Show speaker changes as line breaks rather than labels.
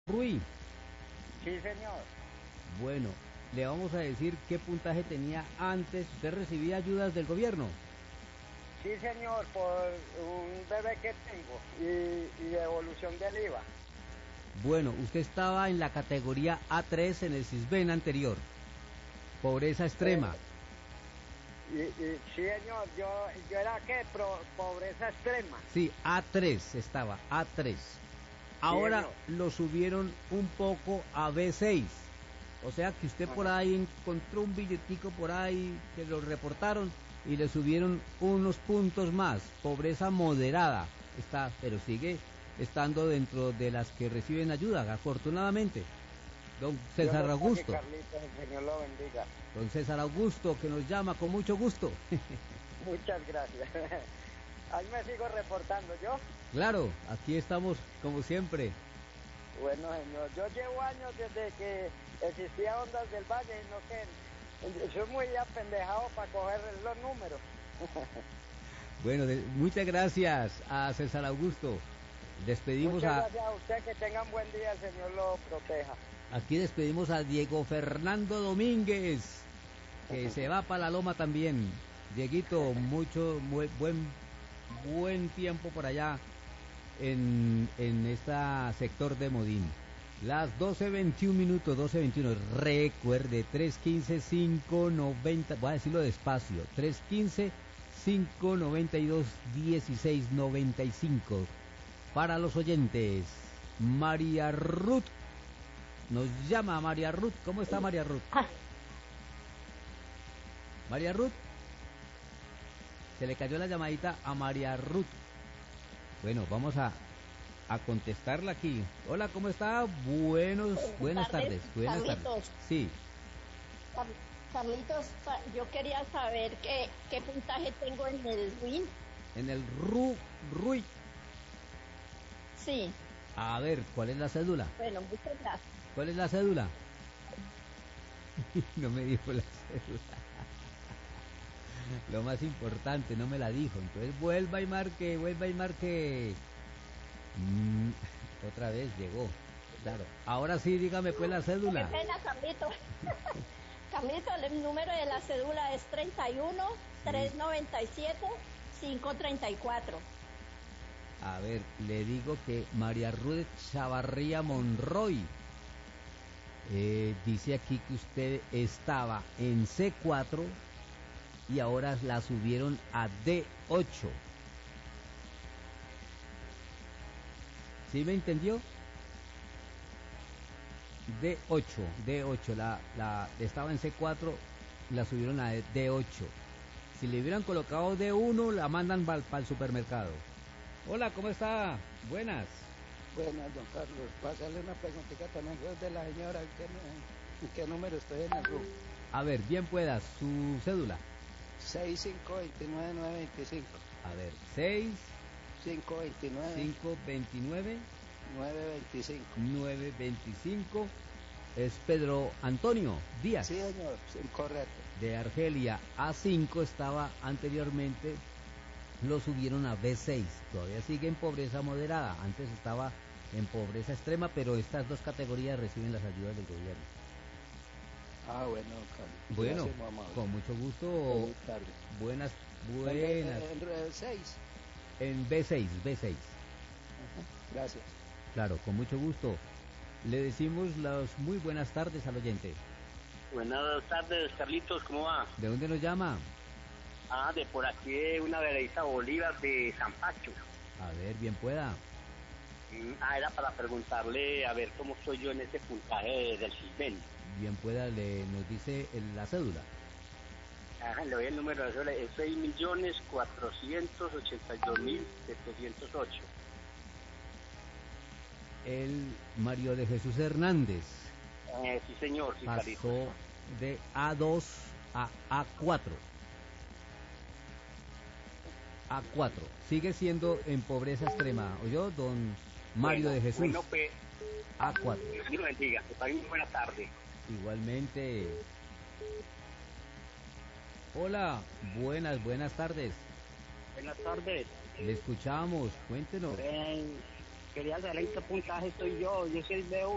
Rui.
Sí, señor.
Bueno, le vamos a decir qué puntaje tenía antes. ¿Usted recibía ayudas del gobierno?
Sí, señor, por un bebé que tengo y devolución del IVA.
Bueno, usted estaba en la categoría A3 en el Sisbén anterior. Pobreza extrema.
Sí, señor, yo era que pobreza extrema.
Sí, A3 estaba, A3. Ahora lo subieron un poco a B6. O sea que usted por ahí encontró un billetico por ahí que lo reportaron y le subieron unos puntos más. Pobreza moderada está, pero sigue estando dentro de las que reciben ayuda, afortunadamente. Don César Augusto.
Carlitos, el Señor lo bendiga.
Don César Augusto, que nos llama con mucho gusto.
Muchas gracias. Ahí me sigo reportando yo.
Claro, aquí estamos como siempre.
Bueno, señor, yo llevo años desde que existía Ondas del Valle y no que soy muy apendejado para coger los números.
Bueno, muchas gracias a César Augusto. Despedimos
muchas gracias a usted, que tengan buen día, el Señor lo proteja.
Aquí despedimos a Diego Fernando Domínguez, que se va para la loma también. Dieguito, buen tiempo por allá en este sector de Modín. Las 12:21 minutos, 12:21. Recuerde, 315-590, voy a decirlo despacio, 315-592-1695. Para los oyentes, María Ruth nos llama. María Ruth, ¿cómo está María Ruth? María Ruth, se le cayó la llamadita a María Ruth. Bueno, vamos a contestarla aquí. Hola, ¿cómo está? Buenas tardes. Buenas tardes. Sí.
Carlitos, yo quería saber qué puntaje tengo en el RUI.
En el RUI.
Sí.
A ver, ¿cuál es la cédula?
Bueno, muchas gracias.
¿Cuál es la cédula? No me dijo la cédula. Lo más importante, no me la dijo. Entonces vuelva y marque. Otra vez llegó. Claro. Ahora sí, dígame pues la cédula.
Qué pena, Carlito. Carlito, el número de la cédula es 31-397-534.
A ver, le digo que María Ruth Chavarría Monroy dice aquí que usted estaba en C4 y ahora la subieron a D8. ¿Sí me entendió? D8, la estaba en C4, la subieron a D8. Si le hubieran colocado D1, la mandan para el supermercado. Hola, ¿cómo está? Buenas.
Buenas, don Carlos. Pásale una preguntita también de la señora. ¿En qué número estoy en el RUM?
A ver, bien pueda, su cédula.
6529925.
A ver, 6
529
529
925.
925. Es Pedro Antonio Díaz.
Sí, señor, sí, correcto.
De Argelia. A5 estaba anteriormente, lo subieron a B6. Todavía sigue en pobreza moderada. Antes estaba en pobreza extrema, pero estas dos categorías reciben las ayudas del gobierno.
Ah, bueno, Carlos.
Bueno,
gracias,
con mucho gusto.
Buenas tardes.
Buenas.
En 6.
En B6.
Gracias.
Claro, con mucho gusto. Le decimos las muy buenas tardes al oyente.
Buenas tardes, Carlitos, ¿cómo va?
¿De dónde nos llama?
De por aquí, de una veredita Bolívar de San Pacho.
A ver, bien pueda.
Era para preguntarle, a ver cómo soy yo en ese puntaje del Sisbén.
Bien pueda, nos dice la cédula.
Le doy el número de cédula, es 6.482.708.
El Mario de Jesús Hernández.
Sí, señor, sí,
pasó
Carlitos.
de A2 a A4. A4. Sigue siendo en pobreza extrema. ¿Oyó, don Mario de Jesús?
Bueno, pues,
A4.
Dios lo bendiga, que pague muy buena tarde.
Igualmente. Sola, buenas tardes.
Buenas tardes.
Le escuchamos, cuéntenos.
Quería saber en qué puntaje estoy yo. Yo soy el B1.